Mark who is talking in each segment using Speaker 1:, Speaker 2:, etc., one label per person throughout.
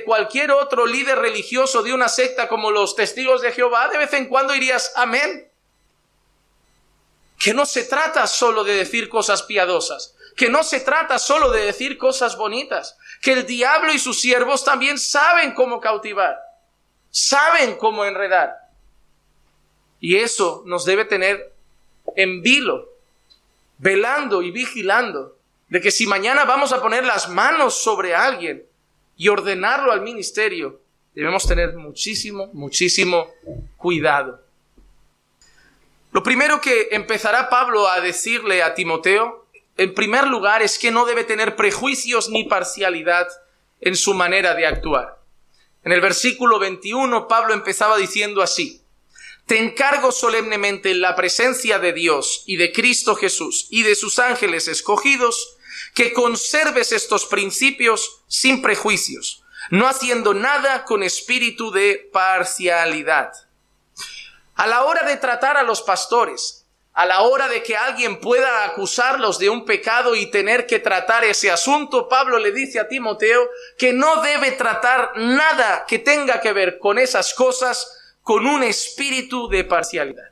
Speaker 1: cualquier otro líder religioso de una secta como los Testigos de Jehová, de vez en cuando dirías amén. Que no se trata solo de decir cosas piadosas, que no se trata solo de decir cosas bonitas, que el diablo y sus siervos también saben cómo cautivar, saben cómo enredar. Y eso nos debe tener en vilo, velando y vigilando, de que si mañana vamos a poner las manos sobre alguien y ordenarlo al ministerio, debemos tener muchísimo cuidado. Lo primero que empezará Pablo a decirle a Timoteo, en primer lugar, es que no debe tener prejuicios ni parcialidad en su manera de actuar. En el versículo 21, Pablo empezaba diciendo así: te encargo solemnemente en la presencia de Dios y de Cristo Jesús y de sus ángeles escogidos, que conserves estos principios sin prejuicios, no haciendo nada con espíritu de parcialidad. A la hora de tratar a los pastores, a la hora de que alguien pueda acusarlos de un pecado y tener que tratar ese asunto, Pablo le dice a Timoteo que no debe tratar nada que tenga que ver con esas cosas con un espíritu de parcialidad.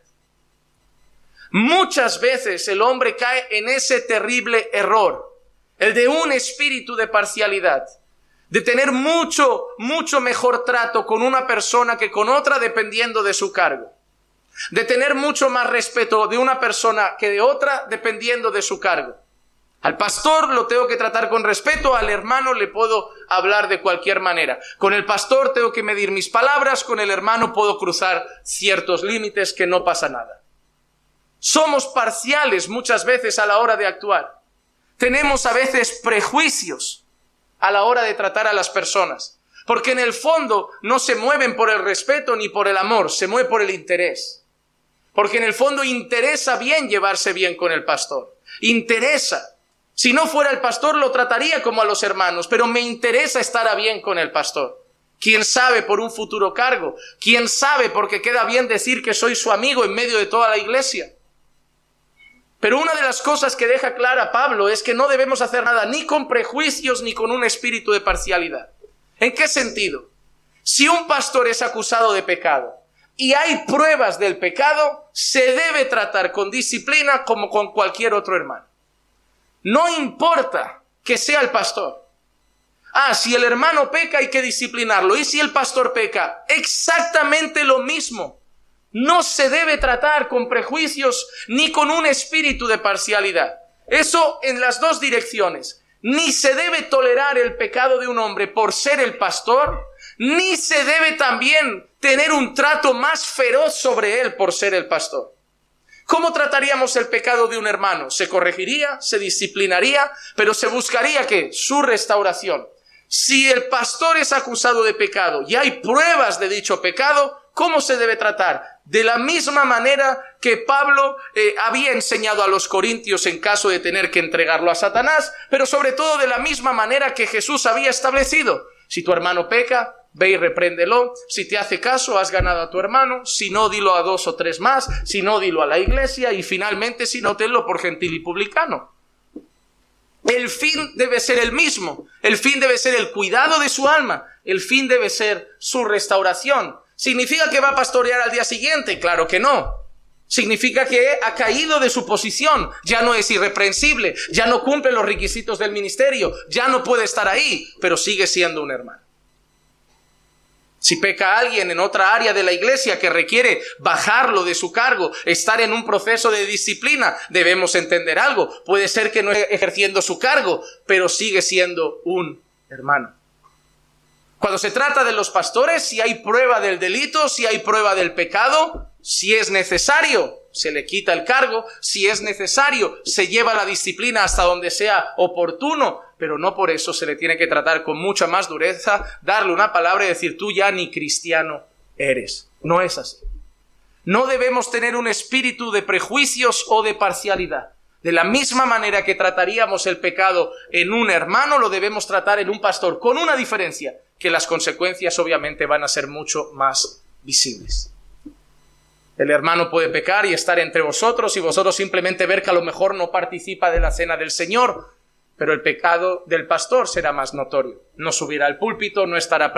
Speaker 1: Muchas veces el hombre cae en ese terrible error, el de un espíritu de parcialidad, de tener mucho mejor trato con una persona que con otra dependiendo de su cargo, de tener mucho más respeto de una persona que de otra dependiendo de su cargo. Al pastor lo tengo que tratar con respeto, al hermano le puedo hablar de cualquier manera. Con el pastor tengo que medir mis palabras, con el hermano puedo cruzar ciertos límites que no pasa nada. Somos parciales muchas veces a la hora de actuar. Tenemos a veces prejuicios a la hora de tratar a las personas, porque en el fondo no se mueven por el respeto ni por el amor, se mueve por el interés. Porque en el fondo interesa bien llevarse bien con el pastor. Interesa. Si no fuera el pastor lo trataría como a los hermanos, pero me interesa estar a bien con el pastor. ¿Quién sabe por un futuro cargo? ¿Quién sabe porque queda bien decir que soy su amigo en medio de toda la iglesia? Pero una de las cosas que deja clara Pablo es que no debemos hacer nada ni con prejuicios ni con un espíritu de parcialidad. ¿En qué sentido? Si un pastor es acusado de pecado y hay pruebas del pecado, se debe tratar con disciplina como con cualquier otro hermano. No importa que sea el pastor. Si el hermano peca hay que disciplinarlo. Y si el pastor peca, exactamente lo mismo. No se debe tratar con prejuicios ni con un espíritu de parcialidad. Eso en las dos direcciones. Ni se debe tolerar el pecado de un hombre por ser el pastor, ni se debe también tener un trato más feroz sobre él por ser el pastor. ¿Cómo trataríamos el pecado de un hermano? Se corregiría, se disciplinaría, pero se buscaría ¿qué? Su restauración. Si el pastor es acusado de pecado y hay pruebas de dicho pecado, ¿cómo se debe tratar? De la misma manera que Pablo había enseñado a los corintios en caso de tener que entregarlo a Satanás, pero sobre todo de la misma manera que Jesús había establecido. Si tu hermano peca, ve y repréndelo. Si te hace caso, has ganado a tu hermano. Si no, dilo a 2 o 3 más. Si no, dilo a la iglesia. Y finalmente, si no, tenlo por gentil y publicano. El fin debe ser el mismo. El fin debe ser el cuidado de su alma. El fin debe ser su restauración. ¿Significa que va a pastorear al día siguiente? Claro que no. Significa que ha caído de su posición. Ya no es irreprensible. Ya no cumple los requisitos del ministerio. Ya no puede estar ahí. Pero sigue siendo un hermano. Si peca alguien en otra área de la iglesia que requiere bajarlo de su cargo, estar en un proceso de disciplina, debemos entender algo. Puede ser que no esté ejerciendo su cargo, pero sigue siendo un hermano. Cuando se trata de los pastores, si hay prueba del delito, si hay prueba del pecado, si es necesario, se le quita el cargo. Si es necesario, se lleva la disciplina hasta donde sea oportuno, pero no por eso se le tiene que tratar con mucha más dureza, darle una palabra y decir, tú ya ni cristiano eres. No es así. No debemos tener un espíritu de prejuicios o de parcialidad. De la misma manera que trataríamos el pecado en un hermano, lo debemos tratar en un pastor, con una diferencia, que las consecuencias obviamente van a ser mucho más visibles. El hermano puede pecar y estar entre vosotros y vosotros simplemente ver que a lo mejor no participa de la cena del Señor, pero el pecado del pastor será más notorio. No subirá al púlpito, no estará